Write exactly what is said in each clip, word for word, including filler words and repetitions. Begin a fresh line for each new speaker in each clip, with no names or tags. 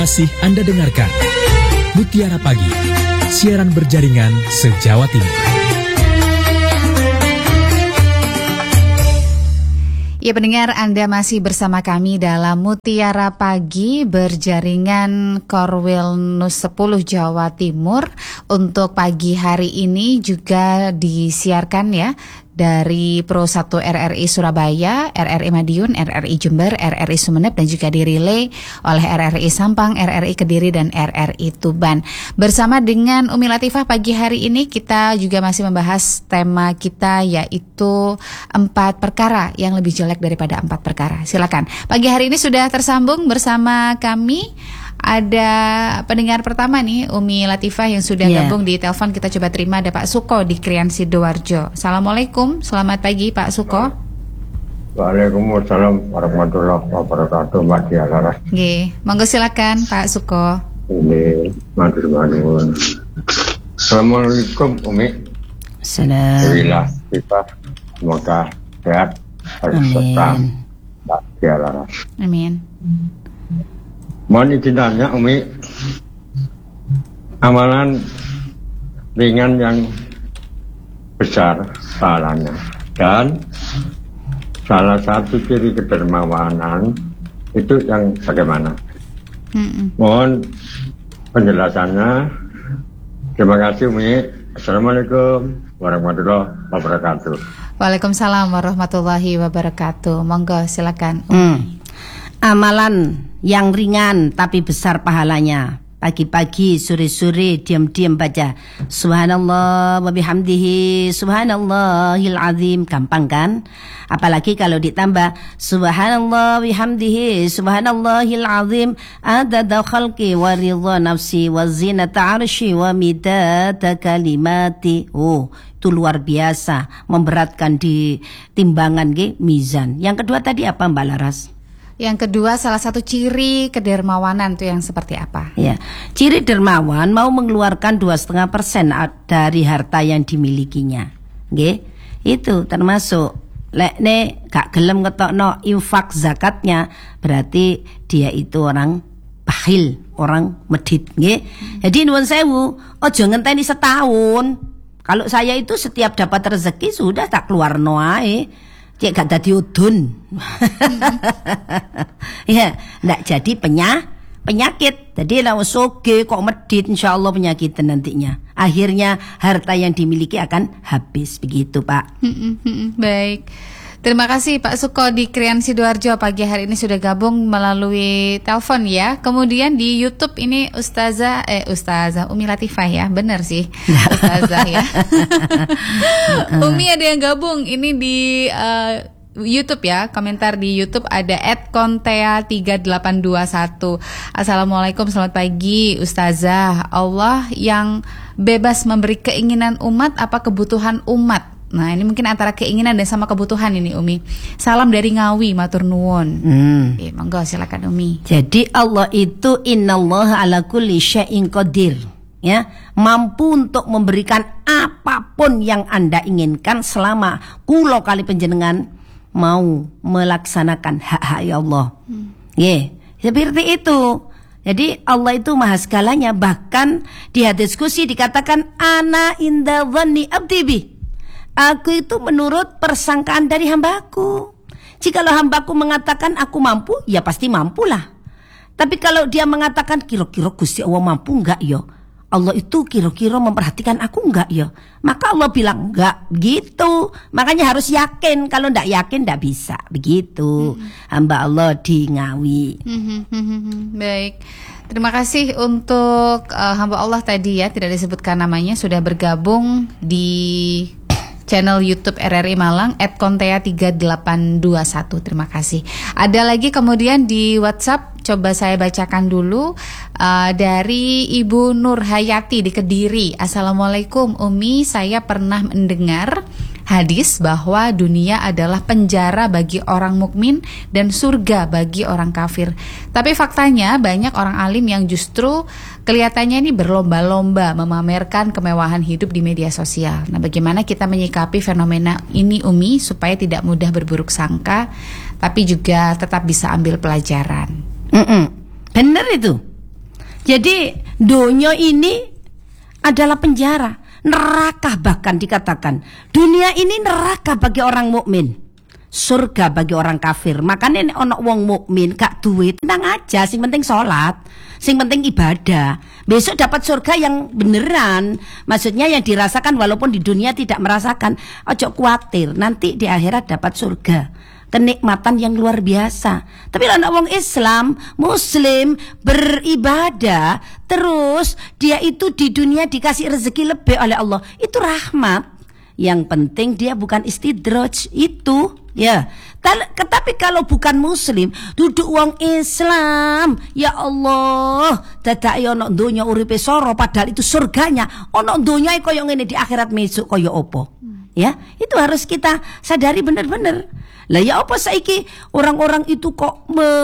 kasih Anda dengarkan Mutiara Pagi, siaran berjaringan se-Jawa Timur.
Ya pendengar, Anda masih bersama kami dalam Mutiara Pagi berjaringan Korwil Nus sepuluh Jawa Timur. Untuk pagi hari ini juga disiarkan ya dari Pro satu R R I Surabaya, R R I Madiun, R R I Jember, R R I Sumeneb, dan juga dirilai oleh R R I Sampang, R R I Kediri, dan R R I Tuban. Bersama dengan Umi Latifah pagi hari ini kita juga masih membahas tema kita, yaitu empat perkara yang lebih jelek daripada empat perkara. Silakan. Pagi hari ini sudah tersambung bersama kami. Ada pendengar pertama nih, Umi Latifah, yang sudah yeah. gabung di telepon. Kita coba terima, ada Pak Suko di Krian Sidoarjo. Assalamualaikum, selamat pagi Pak Suko.
Waalaikumsalam warahmatullahi wabarakatuh, Mbak Dialaras.
Oke, monggo silakan Pak Suko.
Ini matur-matur. Assalamualaikum Umi.
Assalamualaikum.
Kita semoga sehat serta Mbak Dialaras.
Amin.
Mohon izin tanya Umi, amalan ringan yang besar pahalanya, dan salah satu ciri kedermawanan itu yang bagaimana? Mm-mm. Mohon penjelasannya. Terima kasih Umi. Assalamualaikum warahmatullahi wabarakatuh.
Waalaikumsalam warahmatullahi wabarakatuh. Monggo silakan.
Hmm. Amalan yang ringan tapi besar pahalanya. Pagi-pagi, sore-sore, diam-diam baca Subhanallah wa bihamdihi Subhanallahil azim. Gampang kan? Apalagi kalau ditambah Subhanallah wa bihamdihi Subhanallahil azim adada khalqi wa ridha nafsi wa zinata arsy wa midada kalimati. Oh, itu luar biasa, memberatkan di timbangan ke mizan. Yang kedua tadi apa Mbak Laras?
Yang kedua, salah satu ciri kedermawanan itu yang seperti apa?
Ya, ciri dermawan mau mengeluarkan dua setengah persen dari harta yang dimilikinya. Nggih, itu termasuk lek ne gak gelem ngetokno infak zakatnya, berarti dia itu orang bakhil, orang medit. Nggih. Jadi nuwun sewu, ojo ngenteni setahun. Kalau saya itu setiap dapat rezeki sudah tak keluarno ae. Cek gak dadi udun. Ya, ndak jadi penya, penyakit. Jadi lawan soge kok medit, insyaallah penyakit nantinya. Akhirnya harta yang dimiliki akan habis, begitu Pak.
Baik. Terima kasih Pak Suko di Krian Sidoarjo, pagi hari ini sudah gabung melalui telepon ya. Kemudian di YouTube ini Ustazah eh Ustazah Umi Latifah ya, benar sih Ustazah ya. Umi ada yang gabung ini di uh, YouTube ya, komentar di YouTube ada et kontea tiga delapan dua satu. Assalamualaikum, selamat pagi Ustazah. Allah yang bebas memberi keinginan umat apa kebutuhan umat? Nah ini mungkin antara keinginan dan sama kebutuhan ini Umi. Salam dari Ngawi, matur nuwun. hmm. Eh, monggo silakan Umi.
Jadi Allah itu innallaha ala kulli syai'in qadir, ya, mampu untuk memberikan apapun yang Anda inginkan selama kula kali panjenengan mau melaksanakan hak-hak ya Allah. hmm. Ya, seperti itu. Jadi Allah itu maha segalanya. Bahkan di hadis qudsi dikatakan ana inda dhanni abdi bi. Aku itu menurut persangkaan dari hambaku. Jikalau hambaku mengatakan aku mampu, ya pasti mampulah. Tapi kalau dia mengatakan kira-kira Gusti Allah mampu enggak ya? Allah itu kira-kira memperhatikan aku enggak ya? Maka Allah bilang enggak, gitu. Makanya harus yakin. Kalau enggak yakin enggak bisa. Begitu. Mm-hmm. Hamba Allah di Ngawi.
Mm-hmm. Baik. Terima kasih untuk uh, hamba Allah tadi ya, tidak disebutkan namanya, sudah bergabung di channel YouTube R R I Malang et kontea tiga delapan dua satu. Terima kasih. Ada lagi kemudian di WhatsApp, coba saya bacakan dulu uh, dari Ibu Nur Hayati di Kediri. Assalamualaikum Umi, saya pernah mendengar hadis bahwa dunia adalah penjara bagi orang mukmin dan surga bagi orang kafir. Tapi faktanya banyak orang alim yang justru kelihatannya ini berlomba-lomba memamerkan kemewahan hidup di media sosial. Nah, bagaimana kita menyikapi fenomena ini Umi supaya tidak mudah berburuk sangka, tapi juga tetap bisa ambil pelajaran?
Mm-mm. Benar itu. Jadi dunia ini adalah penjara, neraka bahkan dikatakan. Dunia ini neraka bagi orang mukmin, surga bagi orang kafir. Makanya ono wong mukmin gak duit, tenang aja, sing penting sholat, sing penting ibadah. Besok dapat surga yang beneran, maksudnya yang dirasakan walaupun di dunia tidak merasakan. Ojo khawatir, nanti di akhirat dapat surga, kenikmatan yang luar biasa. Tapi anak wong Islam, Muslim, beribadah terus, dia itu di dunia dikasih rezeki lebih oleh Allah, itu rahmat. Yang penting dia bukan istidraj itu, ya. Tetapi kalau bukan Muslim, duduk wong Islam, ya Allah, dadak ono donya uripe soro, padahal itu surganya. Ono donya koyo ngene di akhirat mesuk koyo opo. Ya, itu harus kita sadari benar-benar. Lah ya apa saiki orang-orang itu kok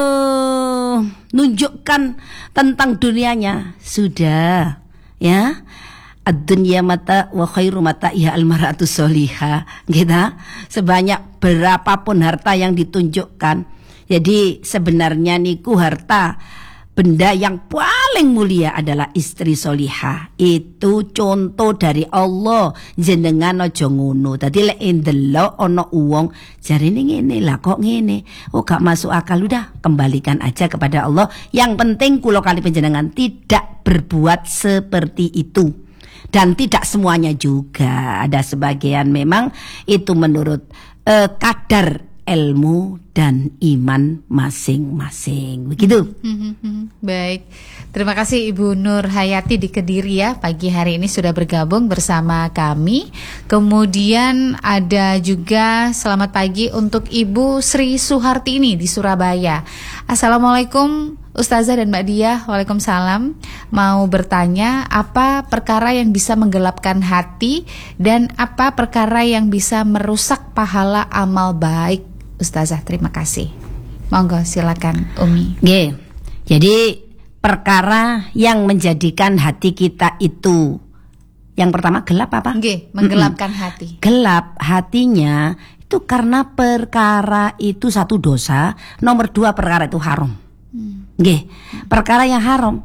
menunjukkan tentang dunianya? Sudah, ya. Ad-dunya mata wa khairu mata ya al-mar'atu sholihah. Gitu. Sebanyak berapapun harta yang ditunjukkan. Jadi sebenarnya niku harta, benda yang paling mulia adalah istri solihah. Itu contoh dari Allah. Jenengan aja ngono. Dadi lek ndelok ana wong jarine ngene, lah kok ngene. Oh gak masuk akal, udah kembalikan aja kepada Allah. Yang penting kula kali panjenengan tidak berbuat seperti itu. Dan tidak semuanya juga, ada sebagian memang itu menurut uh, kadar ilmu dan iman masing-masing. Begitu.
Baik, terima kasih Ibu Nur Hayati di Kediri ya, pagi hari ini sudah bergabung bersama kami. Kemudian ada juga selamat pagi untuk Ibu Sri Suhartini di Surabaya. Assalamualaikum Ustazah dan Mbak Diah. Waalaikumsalam. Mau bertanya, apa perkara yang bisa menggelapkan hati dan apa perkara yang bisa merusak pahala amal baik? Ustazah, terima kasih. Monggo silakan Umi.
Nggih. Jadi perkara yang menjadikan hati kita itu, yang pertama gelap apa?
Nggih, menggelapkan mm-hmm. hati. Gelap
hatinya itu karena perkara itu satu dosa, nomor dua perkara itu haram. Nggih, perkara yang haram.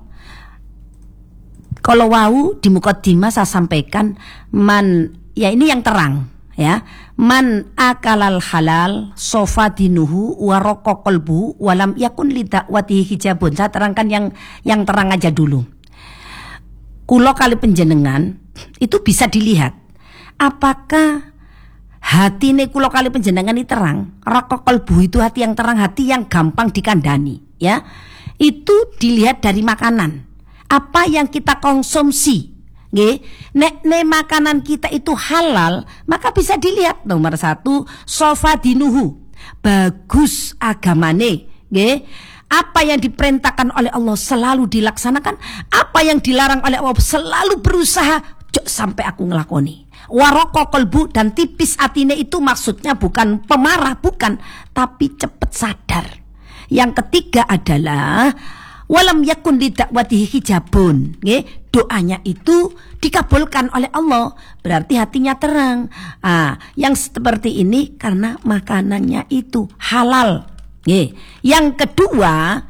Kalau wau di mukaddimah saya sampaikan, man, ya ini yang terang, ya. Man akalal halal sofadinuhu waroko kolbu walam yakun lidakwati hijabun. Saya terangkan yang yang terang aja dulu. Kulo kali penjenengan itu bisa dilihat apakah hati ne kulo kali penjenengan ini terang. Roko kolbu itu hati yang terang, hati yang gampang dikandani, ya. Itu dilihat dari makanan. Apa yang kita konsumsi. Nggih, nek ne makanan kita itu halal, maka bisa dilihat nomor satu, sofadinuhu, bagus agamane, nggih. Apa yang diperintahkan oleh Allah selalu dilaksanakan, apa yang dilarang oleh Allah selalu berusaha jok sampai aku ngelakoni. Waroko kolbu, dan tipis atine itu maksudnya bukan pemarah, bukan, tapi cepat sadar. Yang ketiga adalah walam yakun lidakwatihi hijabun, nggih, doanya itu dikabulkan oleh Allah, berarti hatinya terang. Ah, yang seperti ini karena makanannya itu halal, nggih. Yang kedua,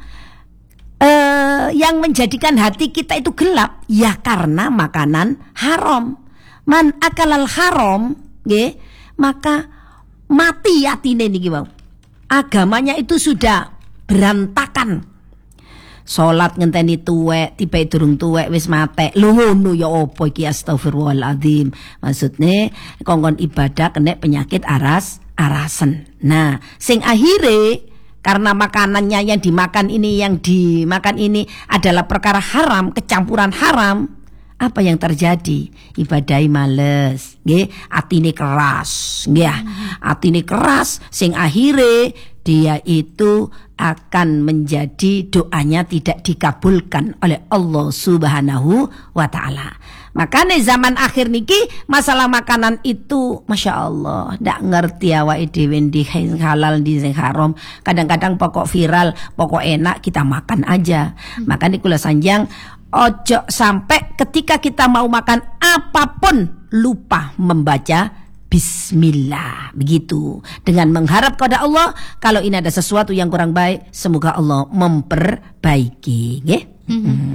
eh, yang menjadikan hati kita itu gelap, ya karena makanan haram. Man akalal haram, nggih, maka mati hatine niki wae. Agamanya itu sudah berantakan. Salat ngenteni tuwek, tiba durung tuwek wis mate. Lho ngono ya apa iki, astagfirullahaladzim. Maksudnya kongkon ibadah kena penyakit aras arasen. Nah, sing akhire karena makanannya yang dimakan ini yang dimakan ini adalah perkara haram, kecampuran haram. Apa yang terjadi? Ibadai males, nggih, atine keras, nggih. Atine keras sing akhire dia itu akan menjadi doanya tidak dikabulkan oleh Allah Subhanahu wa ta'ala. Makanya zaman akhir niki masalah makanan itu Masya Allah ndak ngerti awake dhewe ndi sing halal ndi sing haram. Kadang-kadang pokok viral, pokok enak kita makan aja. Makanya kula sanjang ojo sampai ketika kita mau makan apapun lupa membaca Bismillah, begitu. Dengan mengharap kepada Allah, kalau ini ada sesuatu yang kurang baik, semoga Allah memperbaiki. Nggih.
Mm-hmm.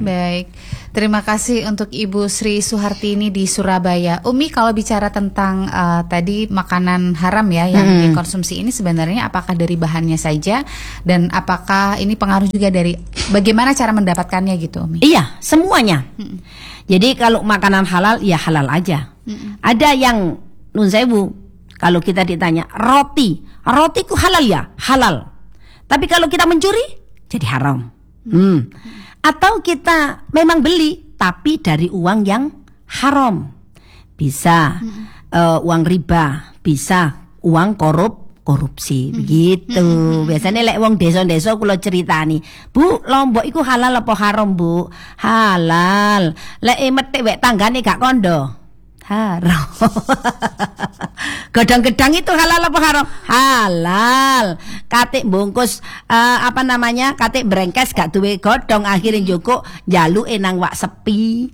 Baik, terima kasih untuk Ibu Sri Suhartini di Surabaya. Umi, kalau bicara tentang uh, tadi makanan haram ya yang hmm. dikonsumsi ini sebenarnya apakah dari bahannya saja dan apakah ini pengaruh juga dari bagaimana cara mendapatkannya gitu, Umi?
Iya, semuanya. Hmm. Jadi kalau makanan halal ya halal aja. Hmm. Ada yang nun sewu, kalau kita ditanya roti, roti ku halal ya, halal. Tapi kalau kita mencuri jadi haram. Hmm. Atau kita memang beli tapi dari uang yang haram. Bisa hmm. uh, uang riba, bisa uang korup korupsi, hmm. begitu. Hmm. Biasanya lek wong desa-desa kula ceritani, Bu, lombok iku halal apa haram, Bu? Halal. Lek metik wek tanggane gak kondo, haram. Gedang-gedang itu halal apa haram? Halal. Katik bungkus uh, apa namanya? Katik brengkes gak duwe godhong akhirnya njukuk njaluke nang wak sepi.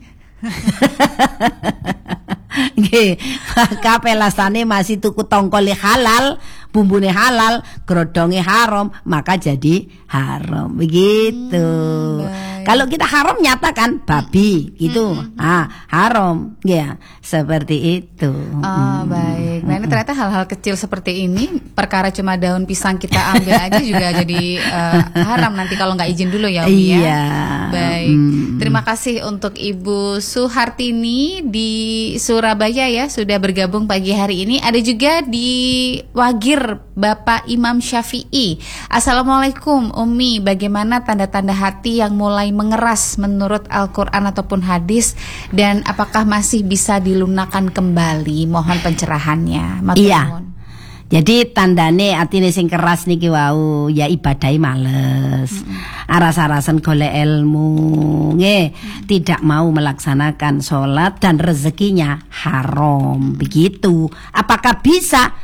Nggih, maka pelasane masih tuku tongkole halal, bumbune halal, grodonge haram, maka jadi haram. Begitu. Hmm, kalau kita haram nyatakan babi gitu. Hmm. Ah, haram. Ya, seperti itu.
Oh, hmm. baik. Nah, ini ternyata hal-hal kecil seperti ini, perkara cuma daun pisang kita ambil aja juga jadi uh, haram nanti kalau nggak izin dulu ya, Umi ya.
Iya.
Baik.
Hmm.
Terima kasih untuk Ibu Suhartini di Surabaya ya sudah bergabung pagi hari ini. Ada juga di Wagir Bapak Imam Syafi'i. Assalamualaikum Umi, bagaimana tanda-tanda hati yang mulai mengeras menurut Al-Quran ataupun hadis dan apakah masih bisa dilunakkan kembali? Mohon pencerahannya. Matur
Iya.
nuwun.
Jadi tandane atine sing keras niki wau ya ibadahi males. Mm-hmm. Aras-arasan golek ilmu, nggih, mm-hmm. tidak mau melaksanakan sholat dan rezekinya haram. Begitu. Apakah bisa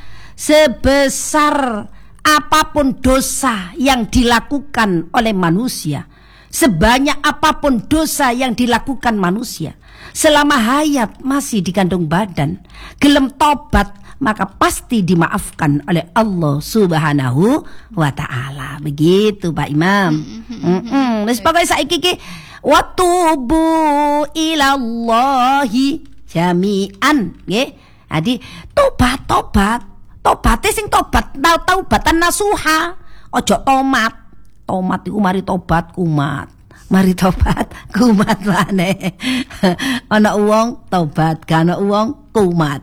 sebesar apapun dosa yang dilakukan oleh manusia, sebanyak apapun dosa yang dilakukan manusia, selama hayat masih dikandung badan, gelem tobat, maka pasti dimaafkan oleh Allah Subhanahu wa ta'ala. Begitu Pak Imam. Heeh. Wis pokoke saiki iki wa tubu ilallahi jami'an, nggih. Jadi tobat tobat, tobate sing tobat taubatan nasuha. Ojo tomat. Tomat iku mari tobat kumat. Mari tobat kumat maneh. Ana wong tobat, gak ana wong kumat.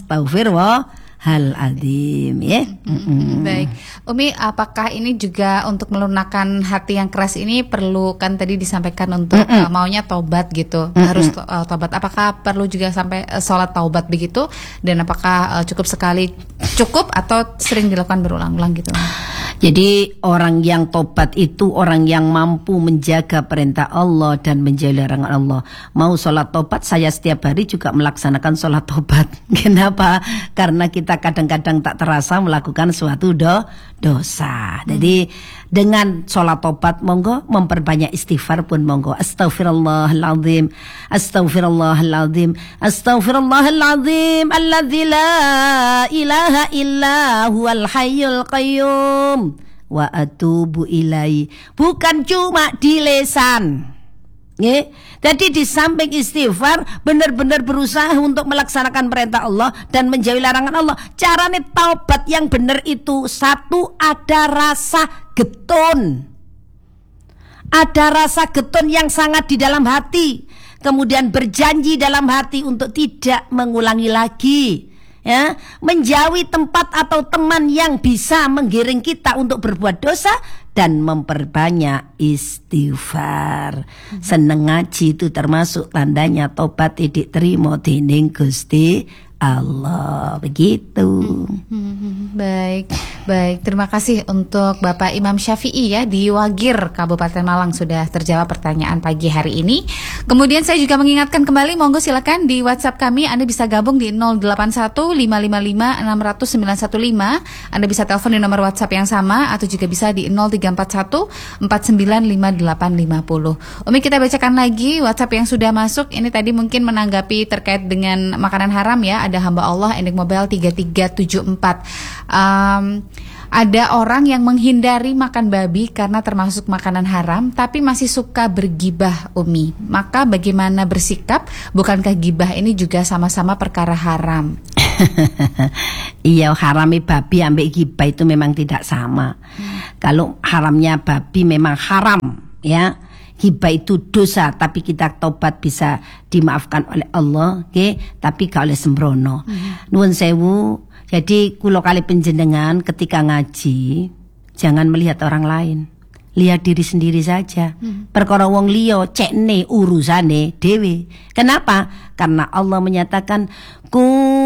Astagfirullahaladzim ya.
Mm-hmm. Baik, Umi, apakah ini juga untuk melunakkan hati yang keras ini perlu kan tadi disampaikan untuk mm-hmm. uh, maunya tobat gitu, mm-hmm. harus to- uh, tobat. Apakah perlu juga sampai uh, sholat taubat begitu? Dan apakah uh, cukup sekali cukup atau sering dilakukan berulang-ulang gitu?
Jadi orang yang tobat itu orang yang mampu menjaga perintah Allah dan menjauhi larangan Allah. Mau sholat tobat, saya setiap hari juga melaksanakan sholat tobat. Kenapa? Karena kita kadang-kadang tak terasa melakukan suatu do, dosa. Hmm. Jadi dengan sholat tobat monggo, memperbanyak istighfar pun monggo. Astaghfirullahaladzim, astaghfirullahaladzim, astaghfirullahaladzim, alladzi la ilaha illa huwal hayyul qayyum wa atubu ilai. Bukan cuma di lisan, nggih. Jadi di samping istighfar benar-benar berusaha untuk melaksanakan perintah Allah dan menjauhi larangan Allah. Carane taubat yang benar itu satu, ada rasa getun. Ada rasa getun yang sangat di dalam hati. Kemudian berjanji dalam hati untuk tidak mengulangi lagi. Ya, menjauhi tempat atau teman yang bisa menggiring kita untuk berbuat dosa dan memperbanyak istighfar. Hmm. Seneng ngaji itu termasuk tandanya tobat idik terima dening Gusti Allah. Begitu.
Hmm, baik, baik. Terima kasih untuk Bapak Imam Syafi'i ya di Wagir, Kabupaten Malang sudah terjawab pertanyaan pagi hari ini. Kemudian saya juga mengingatkan kembali, monggo silakan di WhatsApp kami Anda bisa gabung di nol delapan satu lima lima lima enam nol nol sembilan satu lima. Anda bisa telepon di nomor WhatsApp yang sama atau juga bisa di nol tiga empat satu empat sembilan lima delapan lima nol. Umi, kita bacakan lagi WhatsApp yang sudah masuk. Ini tadi mungkin menanggapi terkait dengan makanan haram ya. Ada hamba Allah ending mobile tiga tiga tujuh empat. Um, Ada orang yang menghindari makan babi karena termasuk makanan haram, tapi masih suka bergibah, Umi. Maka bagaimana bersikap? Bukankah gibah ini juga sama-sama perkara haram?
Iya, harami babi ambek gibah itu memang tidak sama. Hmm. Kalau haramnya babi memang haram, ya. Gibah itu dosa, tapi kita tobat bisa dimaafkan oleh Allah, oke? Okay? Tapi gak oleh sembrono. Hmm. Nuwun sewu. Jadi kulo kali penjenengan ketika ngaji jangan melihat orang lain, lihat diri sendiri saja. Hmm. Perkara wong liya cekne urusane dhewe. Kenapa? Karena Allah menyatakan ku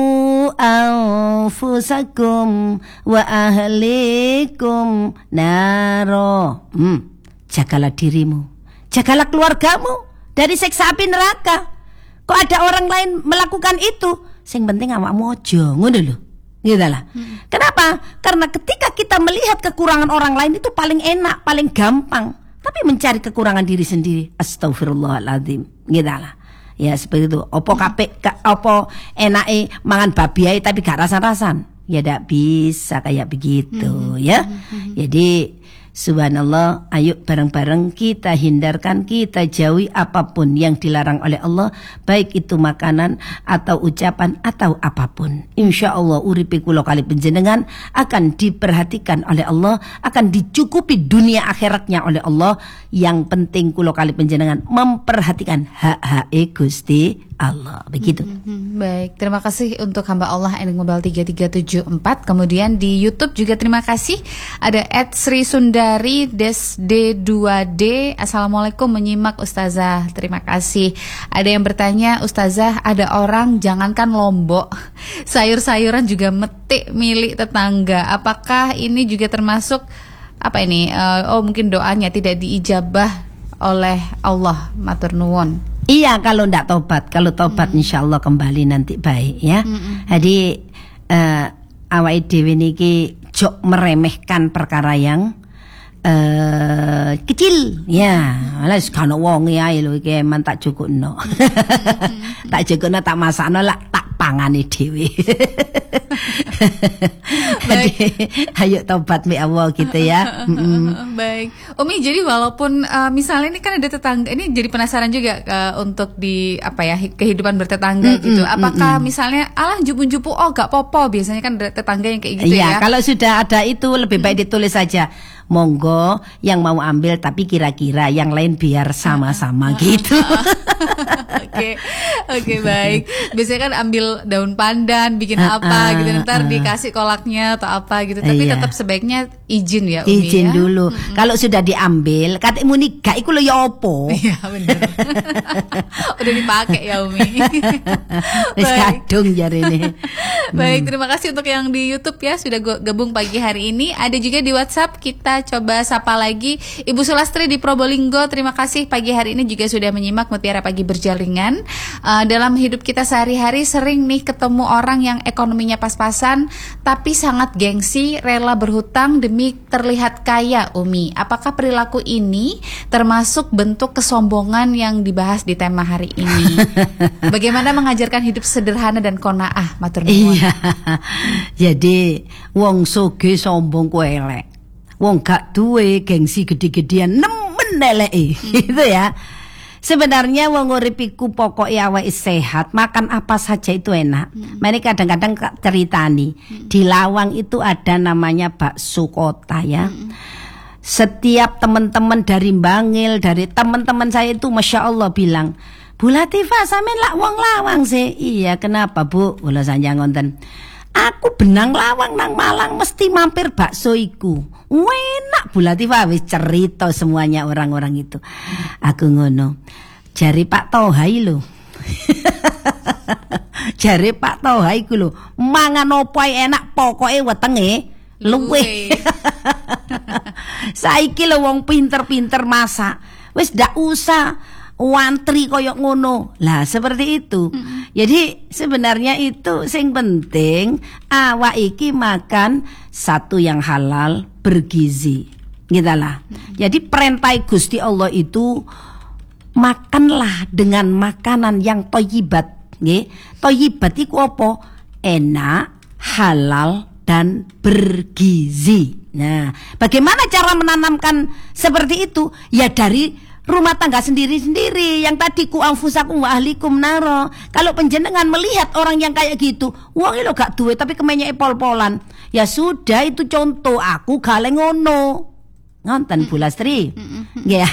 anfusakum wa ahlikum naro. Hmm. Jagalah dirimu, jagalah keluargamu dari siksa api neraka. Kok ada orang lain melakukan itu? Sing penting awakmu aja, ngono lho. Gitu lah. Hmm. Kenapa? Karena ketika kita melihat kekurangan orang lain itu paling enak, paling gampang. Tapi mencari kekurangan diri sendiri, astagfirullahaladzim. Gitu lah. Ya seperti itu. Opo kape, opo enake mangan babi ae tapi gak rasan-rasan. Ya tidak bisa kayak begitu, hmm. ya. Hmm. Jadi subhanallah, ayo bareng-bareng kita hindarkan, kita jauhi apapun yang dilarang oleh Allah, baik itu makanan atau ucapan atau apapun. Insya Allah uripi kulo kali penjenengan akan diperhatikan oleh Allah, akan dicukupi dunia akhiratnya oleh Allah. Yang penting kulo kali penjenengan memperhatikan hak-hak Gusti Allah. Begitu.
Hmm, baik, terima kasih untuk hamba Allah ending mobile tiga tiga tujuh empat. Kemudian di YouTube juga terima kasih. Ada at Sri Sundari Des D dua D. Assalamualaikum, menyimak Ustazah. Terima kasih. Ada yang bertanya, Ustazah, ada orang jangankan lombok, sayur-sayuran juga metik milik tetangga. Apakah ini juga termasuk apa ini? Uh, oh mungkin doanya tidak diijabah oleh Allah. Matur nuwun.
Iya, kalau ndak tobat, kalau tobat mm. insya Allah kembali nanti baik ya. Mm-mm. Jadi uh, awake dhewe niki jok meremehkan perkara yang uh, kecil ya. Malah kan wong ae lho iki emang tak jukukno. Mm-hmm. Tak jukukno tak masakno lak tak pangane dhewe. Jadi ayo tobat mi Allah gitu ya. Mm-mm.
Baik, Umi. Jadi walaupun uh, misalnya ini kan ada tetangga, ini jadi penasaran juga uh, untuk di apa ya kehidupan bertetangga mm-mm, gitu. Apakah mm-mm. misalnya alah jupu-jupu oh gak popo, biasanya kan ada tetangga yang kayak gitu
ya.
ya.
Kalau sudah ada itu lebih baik ditulis saja. Monggo yang mau ambil tapi kira-kira yang lain biar sama-sama gitu.
Oke, oke baik. Biasanya kan ambil daun pandan, bikin uh, apa uh, gitu, ntar uh, dikasih kolaknya atau apa gitu. Tapi iya. tetap sebaiknya izin ya, Umi.
Izin
ya?
dulu. Mm-hmm. Kalau sudah diambil, katamu nih gak iku lho ya opo.
Iya benar. Udah dipakai ya, Umi.
Wis kadung jarene.
Baik, terima kasih untuk yang di YouTube ya sudah gabung pagi hari ini. Ada juga di WhatsApp, kita coba sapa lagi Ibu Sulastri di Probolinggo. Terima kasih pagi hari ini juga sudah menyimak Mutiara Pagi Berjaringan. Uh, dalam hidup kita sehari-hari sering nih ketemu orang yang ekonominya pas-pasan tapi sangat gengsi, rela berhutang demi terlihat kaya, Umi. Apakah perilaku ini termasuk bentuk kesombongan yang dibahas di tema hari ini? Bagaimana mengajarkan hidup sederhana dan qanaah, matur nuwun.
Iya. Jadi wong soge sombong ku elek. Wong gak duwe gengsi gede-gedean nemen eleke, hmm. gitu ya. Sebenarnya wong urip iku pokoke awake sehat, makan apa saja itu enak. Hmm. Mereka kadang-kadang ceritani, hmm. di Lawang itu ada namanya bakso kota ya. Hmm. Setiap teman-teman dari Bangil, dari teman-teman saya itu Masya Allah bilang, Bu Latifah sampean lak wong Lawang sih. Iya, kenapa Bu? Kula sanjang ngonten. Aku benang Lawang nang Malang mesti mampir bakso iku. Enak Bu Latifah, wis cerita semuanya orang-orang itu. Aku ngono. Jari Pak Tohai lho. Jari Pak Tohai ku lho, mangan opo enak pokoke wetenge luwe. Saiki lho wong pinter-pinter masak. Wis ndak usah wantri koyok ngono. Lah seperti itu. Mm-hmm. Jadi sebenarnya itu sing penting awak iki makan satu yang halal, bergizi. Gitulah. Mm-hmm. Jadi perintah Gusti Allah itu makanlah dengan makanan yang thayyibat, nggih. Thayyibat iku apa? Enak, halal, dan bergizi. Nah, bagaimana cara menanamkan seperti itu? Ya dari rumah tangga sendiri-sendiri. Yang tadi ku anfusakum wa ahlikum naro. Kalau panjenengan melihat orang yang kayak gitu, wong lo gak duwe tapi kemenyake pol-polan. Ya sudah, itu contoh, aku gale ngono. Ngonten Bu Lastri. Nggih ya.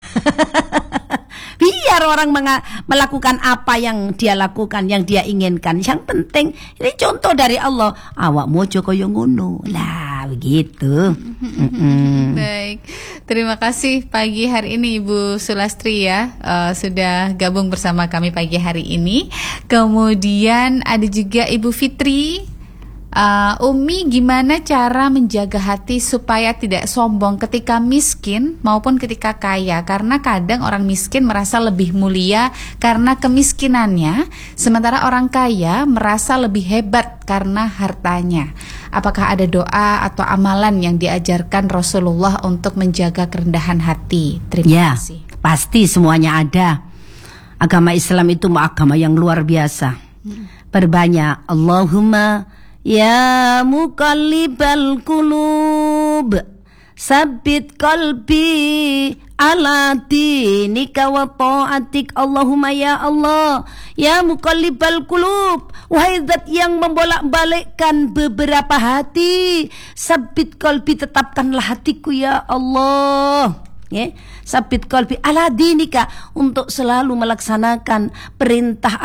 Biar orang menga- melakukan apa yang dia lakukan, yang dia inginkan. Yang penting ini contoh dari Allah. Awakmu aja kaya ngono. Lah begitu.
Baik, terima kasih pagi hari ini Ibu Sulastri ya, uh, sudah gabung bersama kami pagi hari ini. Kemudian ada juga Ibu Fitri. Uh, Umi, gimana cara menjaga hati supaya tidak sombong ketika miskin maupun ketika kaya? Karena kadang orang miskin merasa lebih mulia karena kemiskinannya, sementara orang kaya merasa lebih hebat karena hartanya. Apakah ada doa atau amalan yang diajarkan Rasulullah untuk menjaga kerendahan hati? Terima
ya,
kasih.
Pasti semuanya ada. Agama Islam itu agama yang luar biasa. Perbanyak Allahumma ya muqallibal qulub sabbit qalbi ala dinika wa ta'atik. Allahumma ya Allah, ya muqallibal qulub, wahai zat yang membolak-balikkan beberapa hati, sabbit qalbi, tetapkanlah hatiku ya Allah. Ya, sabit qalbi ala dinika, untuk selalu melaksanakan perintah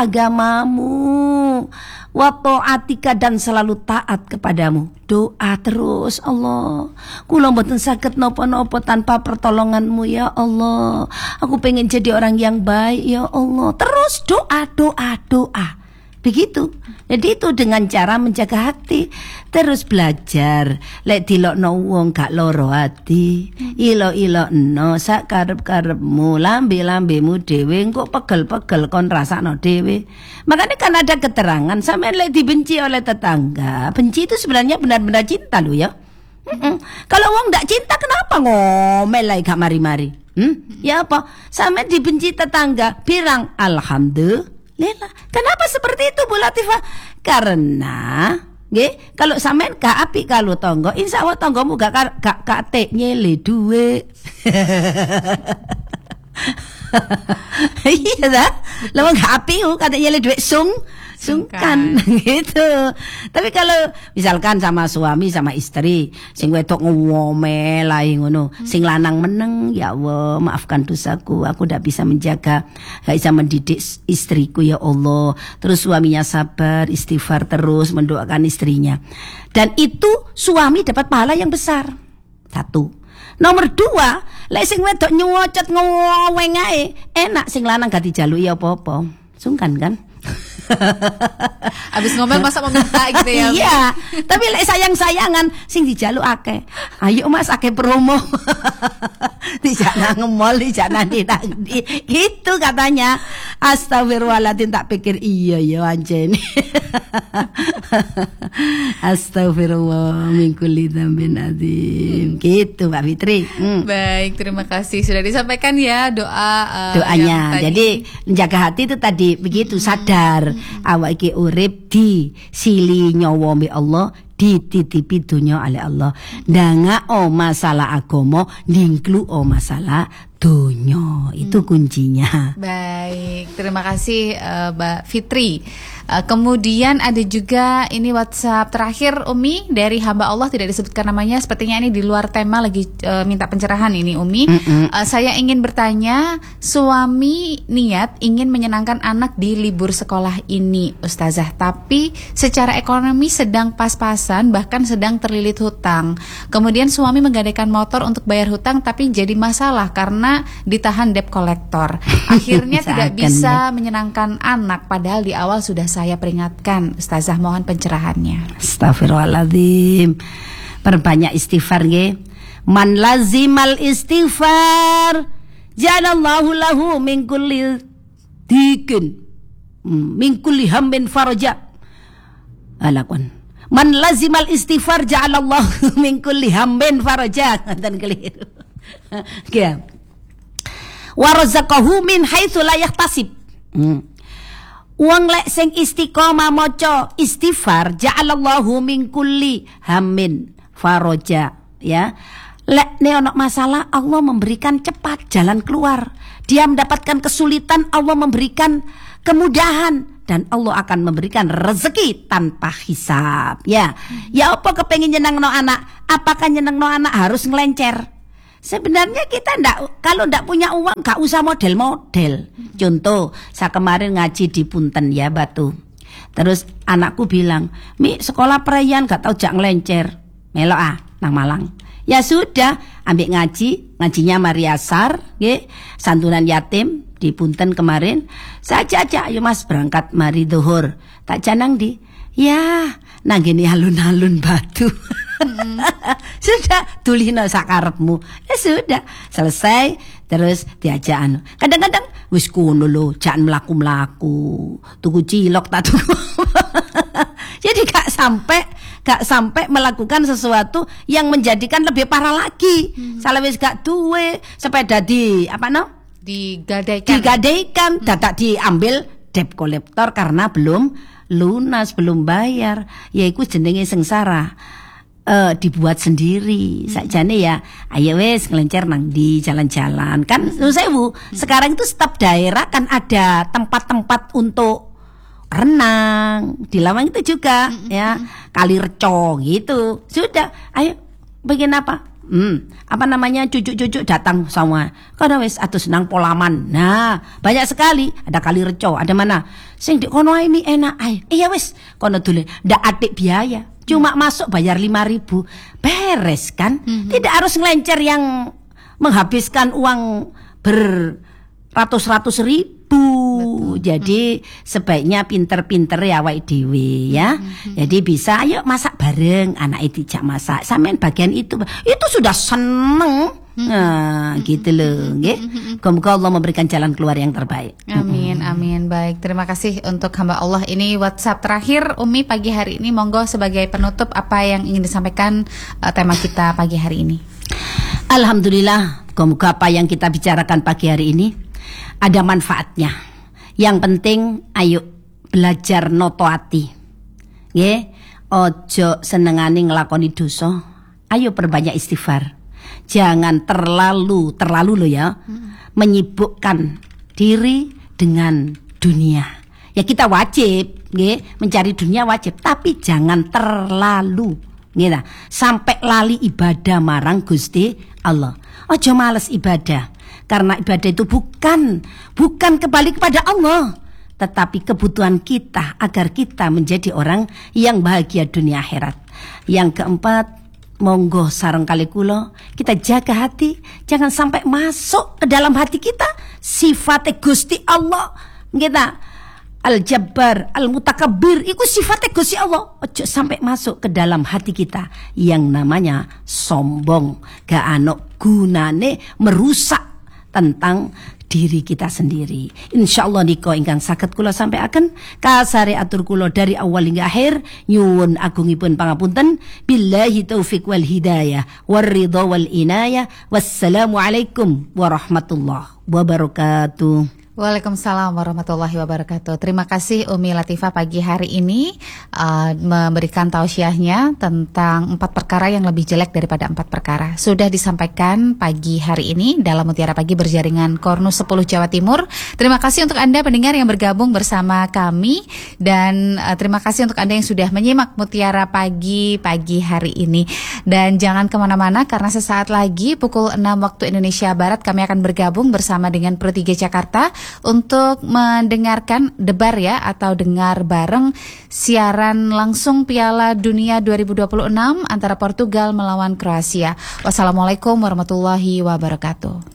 agamamu, wa ta'atika, dan selalu taat kepadamu. Doa terus, Allah, kula mboten saged napa-napa tanpa pertolonganmu ya Allah. Aku pengen jadi orang yang baik ya Allah. Terus doa, doa, doa. Begitu. Jadi itu dengan cara menjaga hati. Terus belajar. Lek dilokno wong gak loro ati, ilo-ilokno sak karep-karepmu, lambe-lambemu dhewe kok pegel-pegel kon rasakno dhewe. Makanya kan ada keterangan, sampean lek dibenci oleh tetangga, benci itu sebenarnya benar-benar cinta lo ya. Mm-mm. Kalau wong ndak cinta kenapa ngomel lagi gak mari-mari? Hmm? Ya apa? Sampean dibenci tetangga, bilang alhamdulillah. Lela. Kenapa seperti itu Bu Latifah? Karena nggih, kalau sampean gak apik kalau tangga, insyaallah tanggamu gak gak kate nyele duwe. Iya dah. Lah gak apik kate nyele duwe sung sungkan gitu. Tapi kalau misalkan sama suami sama istri, sing wedok ngomel ae ngono, hmm. sing lanang meneng, ya Allah maafkan dosaku, aku ndak bisa menjaga, gak bisa mendidik istriku ya Allah. Terus suaminya sabar, istighfar terus, mendoakan istrinya. Dan itu suami dapat pahala yang besar. Satu. Nomor dua, lek sing wedok nyuwocet ngoweng ae, enak sing lanang gak dijaluki apa-apa. Sungkan kan?
Abis ngomel masa mau minta gitu ya.
Iya, tapi lek sayang-sayangan sing dijaluk akeh. Ayo Mas akeh promo. Dijak nang mall, dijak nang ndi. Gitu katanya. Astagfirullahaladzim, tak pikir iya ya anjene. Astagfirullah min kulli dzambin azim. Gitu Mbak Fitri. Hmm.
Baik, terima kasih sudah disampaikan ya doa uh,
doanya. Jadi menjaga hati itu tadi begitu, sadar. Awak iki urip di sili nyawa mbek Allah, dititipi dunya oleh Allah. Ndanga o masalah agama, ningklu o masalah dunya. Itu kuncinya.
Baik, terima kasih uh, Mbak Fitri. Uh, kemudian ada juga ini WhatsApp terakhir Umi dari hamba Allah, tidak disebutkan namanya. Sepertinya ini di luar tema, lagi uh, minta pencerahan ini Umi. Uh, saya ingin bertanya, suami niat ingin menyenangkan anak di libur sekolah ini Ustazah, tapi secara ekonomi sedang pas-pasan, bahkan sedang terlilit hutang. Kemudian suami menggadaikan motor untuk bayar hutang, tapi jadi masalah karena ditahan debt collector. Akhirnya tidak bisa menyenangkan anak, padahal di awal sudah saya peringatkan. Ustazah, mohon pencerahannya.
Astagfirullahaladzim. Perbanyak istighfar nggih. Man lazimal istighfar ja'alallahu lahu min kulli dikin min kulli hammin faraja. Alakun. Man lazimal istighfar ja'alallahu min kulli hammin faraja. Dan keliru. Nggih. Wa razaqahu min haitsu la yahtasib. Hmm. Wong lek sing istiqomah maca istighfar ja'alallahu min kulli hammin faraja, ya. Lek ne ono masalah, Allah memberikan cepat jalan keluar. Dia mendapatkan kesulitan, Allah memberikan kemudahan, dan Allah akan memberikan rezeki tanpa hisab. Ya, ya apa kepengen nyenengno anak? Apakah nyenengno anak harus ngelencer? Sebenarnya kita ndak, kalau ndak punya uang gak usah model-model. Contoh, saya kemarin ngaji di Punten ya Batu. Terus anakku bilang, "Mi, sekolah perayaan gak tau jak ngelencer." Melok ah nang Malang. Ya sudah, ambil ngaji, ngajinya Mariasar, nggih, santunan yatim di Punten kemarin. Saya ajak, "Ayo Mas berangkat mari zuhur." Tak janang di. Ya, nang gini alun-alun Batu. Hmm. Sudah tulino sakarepmu. Ya sudah, selesai terus diajak anu. Kadang-kadang wis kono lho, jangan mlaku-mlaku. Tuku cilok tak tuku. Jadi gak sampai gak sampai melakukan sesuatu yang menjadikan lebih parah lagi. Hmm. Salah wis gak duwe sepeda di apa no?
Digadaikan.
Digadaikan, hmm. dadak diambil debt collector karena belum lunas, belum bayar. Ya iku jenenge sengsara. Uh, dibuat sendiri. Hmm. Sakjane ya, ayo wes ngelencer nang di jalan-jalan. Kan sewu, hmm. sekarang itu setiap daerah kan ada tempat-tempat untuk renang. Di Lawang itu juga hmm. ya, Kali Reco gitu. Sudah, ayo bikin apa? Hmm, apa namanya cucu-cucu datang semua. Karena wes atus nang Polaman. Nah, banyak sekali. Ada Kali Reco, ada mana? Sing di kono ini enak ae. Iya wes, kono dulu. Ndak atik biaya. Cuma hmm. masuk bayar lima ribu. Beres kan? Hmm. Tidak harus ngelencer yang menghabiskan uang beratus-ratus ribu. Betul. Jadi hmm. sebaiknya pinter-pinter ya awake dhewe ya. Hmm. Jadi bisa ayo masak bareng, anak itu dijak masak. Sampean bagian itu itu sudah seneng. Hmm. Nah, gitu loh, nggih. Semoga Allah memberikan jalan keluar yang terbaik.
Amin, amin. Baik, terima kasih untuk hamba Allah. Ini WhatsApp terakhir Umi pagi hari ini. Monggo sebagai penutup apa yang ingin disampaikan uh, tema kita pagi hari ini.
Alhamdulillah, semoga apa yang kita bicarakan pagi hari ini ada manfaatnya. Yang penting ayo belajar noto ati. Nggih, ojo senengane nglakoni dosa. Ayo perbanyak istighfar. Jangan terlalu terlalu loh ya hmm. menyibukkan diri dengan dunia. Ya kita wajib, nggih, mencari dunia wajib, tapi jangan terlalu, nggih, sampai lali ibadah marang Gusti Allah. Ojo males ibadah, karena ibadah itu bukan bukan kembali kepada Allah, tetapi kebutuhan kita agar kita menjadi orang yang bahagia dunia akhirat. Yang keempat, monggo sareng kali kula kita jaga hati, jangan sampai masuk ke dalam hati kita sifat Gusti Allah. Kita Al-Jabbar, Al-Mutakabbir, itu sifat Gusti Allah. Ojo sampai masuk ke dalam hati kita yang namanya sombong, gak ana gunane, merusak tentang diri kita sendiri. Insyaallah niko ingkang saged kula sampaikan kasare atur kula dari awal hingga akhir, nyuwun agungipun pangapunten. Billahi taufik wal hidayah war ridha wal inayah. Wassalamu alaikum warahmatullahi wabarakatuh.
Waalaikumsalam warahmatullahi wabarakatuh. Terima kasih Umi Latifah pagi hari ini uh, memberikan tausiahnya tentang empat perkara yang lebih jelek daripada empat perkara. Sudah disampaikan pagi hari ini dalam Mutiara Pagi berjaringan Kornus sepuluh Jawa Timur. Terima kasih untuk Anda pendengar yang bergabung bersama kami, dan uh, terima kasih untuk Anda yang sudah menyimak Mutiara Pagi pagi hari ini. Dan jangan kemana-mana karena sesaat lagi pukul enam waktu Indonesia Barat kami akan bergabung bersama dengan Pro tiga Jakarta untuk mendengarkan debar ya, atau dengar bareng siaran langsung Piala Dunia dua ribu dua puluh enam antara Portugal melawan Kroasia. Wassalamualaikum warahmatullahi wabarakatuh.